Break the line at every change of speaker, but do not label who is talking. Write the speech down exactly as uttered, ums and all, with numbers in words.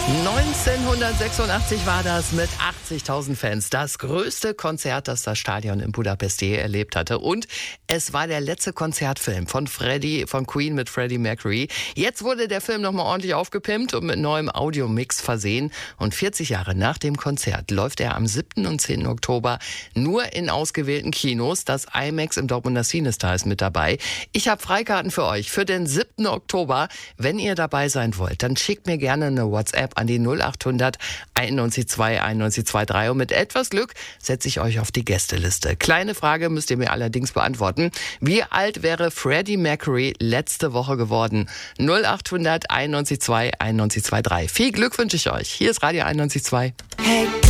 neunzehnhundertsechsundachtzig war das mit achtzigtausend Fans. Das größte Konzert, das das Stadion in Budapest je erlebt hatte. Und es war der letzte Konzertfilm von Freddie, von Queen mit Freddie Mercury. Jetzt wurde der Film nochmal ordentlich aufgepimpt und mit neuem Audiomix versehen. Und vierzig Jahre nach dem Konzert läuft er am siebten und zehnten Oktober nur in ausgewählten Kinos. Das IMAX im Dortmunder Cinestar ist mit dabei. Ich habe Freikarten für euch für den siebten Oktober. Wenn ihr dabei sein wollt, dann schickt mir gerne eine WhatsApp an die null achthundert einundneunzig zwei einundneunzig drei und mit etwas Glück setze ich euch auf die Gästeliste. Kleine Frage müsst ihr mir allerdings beantworten. Wie alt wäre Freddie Mercury letzte Woche geworden? null achthundert einundneunzig zwei einundneunzig drei. Viel Glück wünsche ich euch. Hier ist Radio einundneunzig Komma zwei. Hey.